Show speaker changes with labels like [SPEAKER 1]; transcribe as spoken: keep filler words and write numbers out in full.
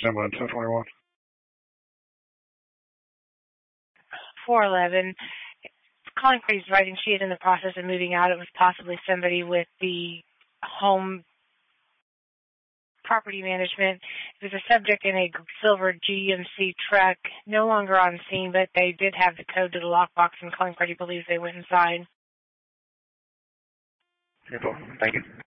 [SPEAKER 1] Assembly in ten twenty-one.
[SPEAKER 2] four eleven. Calling Freddie's writing she is in the process of moving out. It was possibly somebody with the home property management. It was a subject in a silver G M C truck, no longer on scene, but they did have the code to the lockbox, and calling Freddie believes they went inside.
[SPEAKER 1] Thank you.